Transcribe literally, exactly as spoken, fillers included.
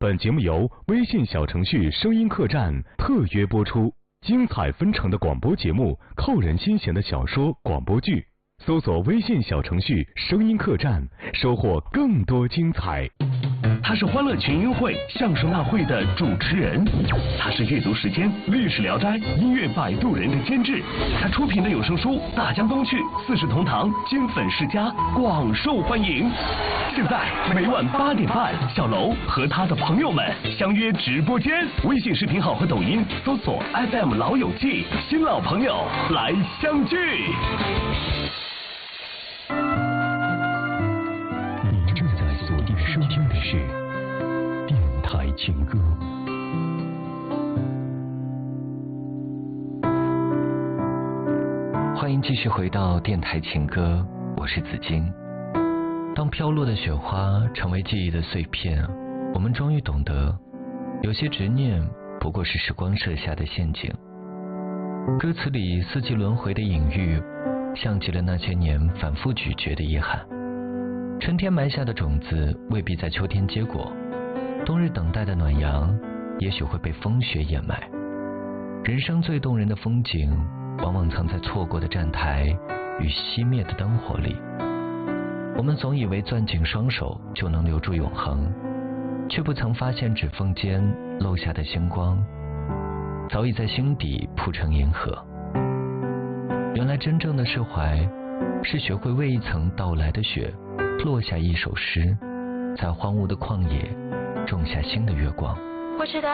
本节目由微信小程序声音客栈特约播出，精彩纷呈的广播节目，扣人心弦的小说广播剧，搜索微信小程序声音客栈，收获更多精彩。 他是欢乐群英会相声大会的主持人，他是阅读时间历史聊斋音乐摆渡人的监制，他出品的有声书《大江东去》《四世同堂》《金粉世家》广受欢迎。现在每晚八点半，小楼和他的朋友们相约直播间，微信视频号和抖音搜索 F M 老友记，新老朋友来相聚。 你正在锁定收听的是电台情歌。欢迎继续回到电台情歌，我是紫金。当飘落的雪花成为记忆的碎片，我们终于懂得，有些执念不过是时光设下的陷阱。歌词里四季轮回的隐喻，像极了那些年反复咀嚼的遗憾。春天埋下的种子未必在秋天结果，冬日等待的暖阳也许会被风雪掩埋。人生最动人的风景，往往藏在错过的站台与熄灭的灯火里。我们总以为攥紧双手就能留住永恒，却不曾发现指缝间漏下的星光早已在心底铺成银河。原来真正的释怀，是学会为一层到来的雪落下一首诗，在荒芜的旷野种下新的月光。 我知道